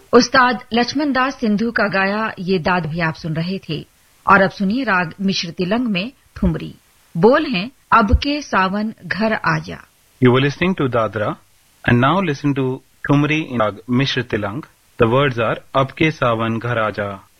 उस्ताद लक्ष्मण दास सिंधु का गाया ये दाद भी आप सुन रहे थे। और अब सुनिए राग मिश्र तिलंग में ठुमरी। बोल हैं अब के सावन घर आजा। You were listening to Dadra and now listen to Thumri in Rag Mishra Tilang. The words are Ab ke Sawan Ghar Aaja.